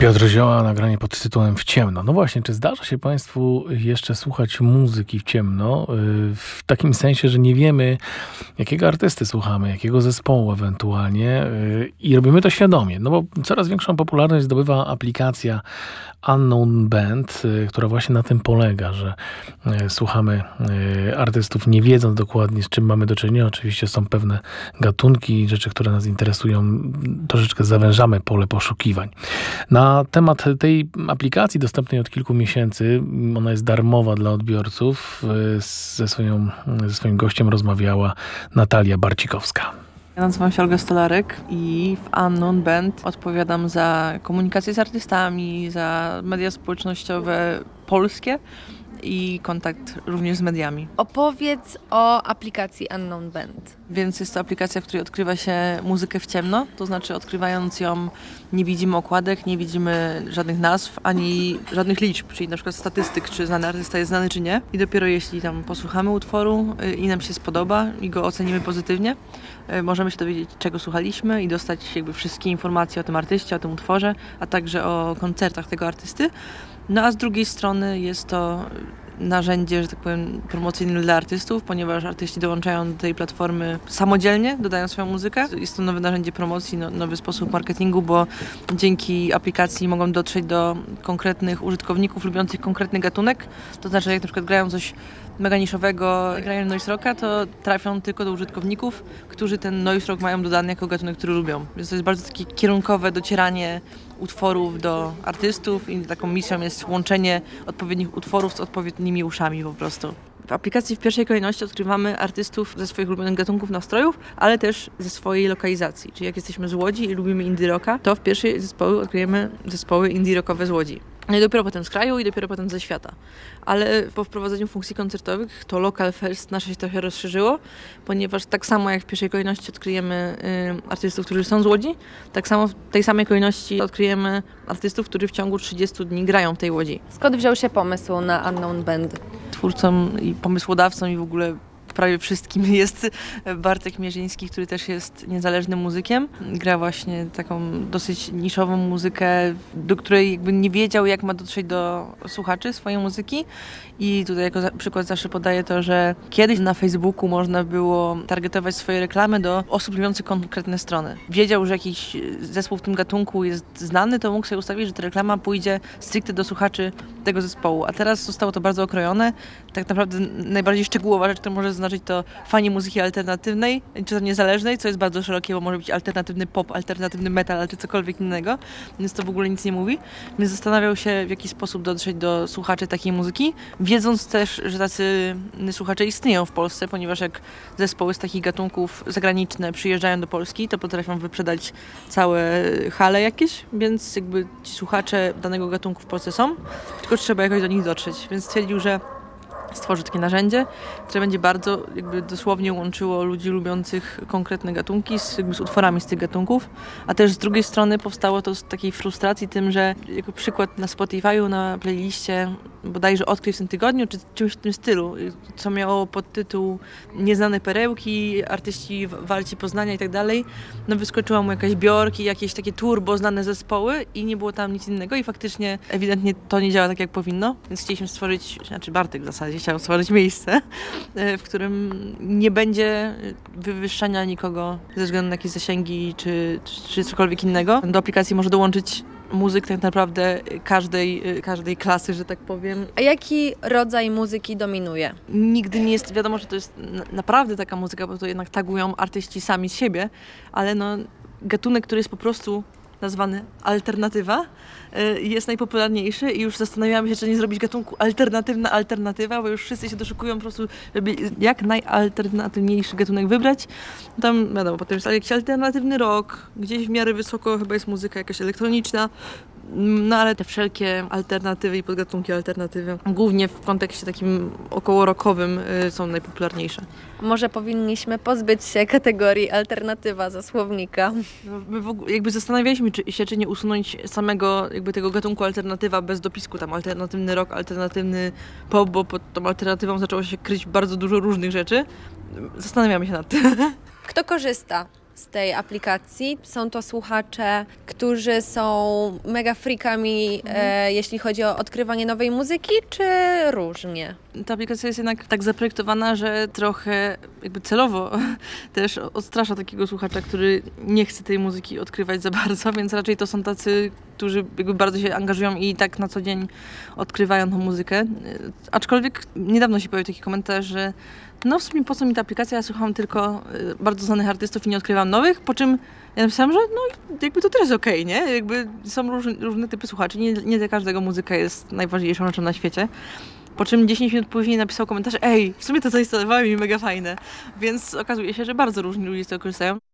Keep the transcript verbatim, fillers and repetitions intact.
Piotr Zioła, nagranie pod tytułem W ciemno. No właśnie, czy zdarza się Państwu jeszcze słuchać muzyki w ciemno? W takim sensie, że nie wiemy, jakiego artysty słuchamy, jakiego zespołu ewentualnie i robimy to świadomie. No bo coraz większą popularność zdobywa aplikacja Unknown Band, która właśnie na tym polega, że słuchamy artystów nie wiedząc dokładnie, z czym mamy do czynienia. Oczywiście są pewne gatunki, rzeczy, które nas interesują. Troszeczkę zawężamy pole poszukiwań. Na temat tej aplikacji dostępnej od kilku miesięcy, ona jest darmowa dla odbiorców, ze, swoją, ze swoim gościem rozmawiała Natalia Barcikowska. Ja nazywam się Olga Stolarek i w Unknown Band odpowiadam za komunikację z artystami, za media społecznościowe polskie i kontakt również z mediami. Opowiedz o aplikacji Unknown Band. Więc jest to aplikacja, w której odkrywa się muzykę w ciemno, to znaczy odkrywając ją nie widzimy okładek, nie widzimy żadnych nazw, ani żadnych liczb, czyli na przykład statystyk, czy znany artysta jest znany, czy nie. I dopiero jeśli tam posłuchamy utworu i nam się spodoba i go ocenimy pozytywnie, możemy się dowiedzieć, czego słuchaliśmy i dostać jakby wszystkie informacje o tym artyście, o tym utworze, a także o koncertach tego artysty. No a z drugiej strony jest to narzędzie, że tak powiem, promocyjne dla artystów, ponieważ artyści dołączają do tej platformy samodzielnie, dodają swoją muzykę. Jest to nowe narzędzie promocji, no, nowy sposób marketingu, bo dzięki aplikacji mogą dotrzeć do konkretnych użytkowników lubiących konkretny gatunek. To znaczy, jak na przykład grają coś mega niszowego, grają noise rocka, to trafią tylko do użytkowników, którzy ten noise rock mają dodany jako gatunek, który lubią. Więc to jest bardzo takie kierunkowe docieranie utworów do artystów i taką misją jest łączenie odpowiednich utworów z odpowiednimi uszami po prostu. W aplikacji w pierwszej kolejności odkrywamy artystów ze swoich ulubionych gatunków nastrojów, ale też ze swojej lokalizacji. Czyli jak jesteśmy z Łodzi i lubimy indie rocka, to w pierwszej zespoły odkryjemy zespoły indie rockowe z Łodzi. No i dopiero potem z kraju i dopiero potem ze świata. Ale po wprowadzeniu funkcji koncertowych to local first nasze się trochę rozszerzyło, ponieważ tak samo jak w pierwszej kolejności odkryjemy y, artystów, którzy są z Łodzi, tak samo w tej samej kolejności odkryjemy artystów, którzy w ciągu trzydziestu dni grają w tej Łodzi. Skąd wziął się pomysł na Unknown Band? Twórcą i pomysłodawcą i w ogóle prawie wszystkim jest Bartek Mierzyński, który też jest niezależnym muzykiem. Gra właśnie taką dosyć niszową muzykę, do której jakby nie wiedział, jak ma dotrzeć do słuchaczy swojej muzyki. I tutaj jako przykład zawsze podaję to, że kiedyś na Facebooku można było targetować swoje reklamy do osób lubiących konkretne strony. Wiedział, że jakiś zespół w tym gatunku jest znany, to mógł sobie ustawić, że ta reklama pójdzie stricte do słuchaczy tego zespołu. A teraz zostało to bardzo okrojone. Tak naprawdę najbardziej szczegółowa rzecz, która może znaczyć to fani muzyki alternatywnej, czy to niezależnej, co jest bardzo szerokie, bo może być alternatywny pop, alternatywny metal, czy cokolwiek innego, więc to w ogóle nic nie mówi. Więc zastanawiał się, w jaki sposób dotrzeć do słuchaczy takiej muzyki, wiedząc też, że tacy słuchacze istnieją w Polsce, ponieważ jak zespoły z takich gatunków zagraniczne przyjeżdżają do Polski, to potrafią wyprzedać całe hale jakieś, więc jakby ci słuchacze danego gatunku w Polsce są, tylko trzeba jakoś do nich dotrzeć. Więc stwierdził, że stworzy takie narzędzie, które będzie bardzo jakby dosłownie łączyło ludzi lubiących konkretne gatunki z, jakby z utworami z tych gatunków, a też z drugiej strony powstało to z takiej frustracji tym, że jako przykład na Spotify'u, na playliście bodajże Odkryj w tym tygodniu, czy czymś w tym stylu, co miało podtytuł Nieznane perełki, artyści walci Poznania i tak dalej, no wyskoczyła mu jakaś Björk i jakieś takie turbo znane zespoły i nie było tam nic innego i faktycznie ewidentnie to nie działa tak jak powinno, więc chcieliśmy stworzyć, znaczy Bartek w zasadzie chciał stworzyć miejsce, w którym nie będzie wywyższania nikogo ze względu na jakieś zasięgi czy, czy, czy cokolwiek innego. Do aplikacji może dołączyć muzyk tak naprawdę każdej, każdej klasy, że tak powiem. A jaki rodzaj muzyki dominuje? Nigdy nie jest wiadomo, że to jest naprawdę taka muzyka, bo to jednak tagują artyści sami z siebie, ale no gatunek, który jest po prostu nazwany alternatywa, jest najpopularniejszy i już zastanawiamy się, czy nie zrobić gatunku alternatywna alternatywa, bo już wszyscy się doszukują po prostu, żeby jak najalternatywniejszy gatunek wybrać. Tam wiadomo, potem jest jakiś alternatywny rock, gdzieś w miarę wysoko chyba jest muzyka jakaś elektroniczna, no ale te wszelkie alternatywy i podgatunki alternatywy, głównie w kontekście takim około rockowym, są najpopularniejsze. Może powinniśmy pozbyć się kategorii alternatywa ze słownika. My w ogóle jakby zastanawialiśmy czy, się, czy nie usunąć samego jakby tego gatunku alternatywa bez dopisku, tam alternatywny rock, alternatywny pop, bo pod tą alternatywą zaczęło się kryć bardzo dużo różnych rzeczy. Zastanawiamy się nad tym. Kto korzysta z tej aplikacji. Są to słuchacze, którzy są mega freakami, mhm. e, jeśli chodzi o odkrywanie nowej muzyki, czy różnie? Ta aplikacja jest jednak tak zaprojektowana, że trochę jakby celowo też odstrasza takiego słuchacza, który nie chce tej muzyki odkrywać za bardzo, więc raczej to są tacy, którzy jakby bardzo się angażują i tak na co dzień odkrywają tą muzykę. Aczkolwiek niedawno się pojawił taki komentarz, że no w sumie po co mi ta aplikacja, ja słucham tylko bardzo znanych artystów i nie odkrywam nowych, po czym ja napisałam, że no jakby to też jest okej, nie? Jakby są różne, różne typy słuchaczy, nie, nie dla każdego muzyka jest najważniejszą rzeczą na świecie. Po czym dziesięć minut później napisał komentarz, ej, w sumie to zainstalowałem i mega fajne. Więc okazuje się, że bardzo różni ludzie z tego korzystają.